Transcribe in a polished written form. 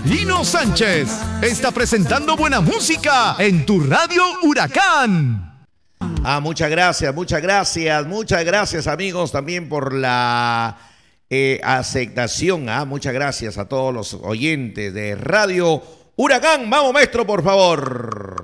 Lino Sánchez está presentando buena música en tu Radio Huracán. Muchas gracias, amigos, también por la aceptación. Muchas gracias a todos los oyentes de Radio Huracán. Vamos, maestro, por favor.